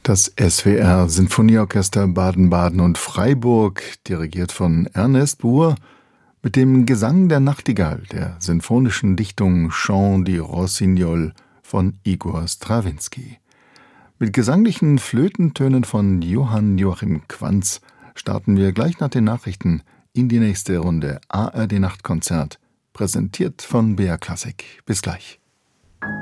Das SWR Sinfonieorchester Baden-Baden und Freiburg, dirigiert von Ernest Buhr, mit dem Gesang der Nachtigall der sinfonischen Dichtung Chant di Rossignol von Igor Strawinski. Mit gesanglichen Flötentönen von Johann Joachim Quanz starten wir gleich nach den Nachrichten in die nächste Runde ARD Nachtkonzert, präsentiert von BR Klassik. Bis gleich.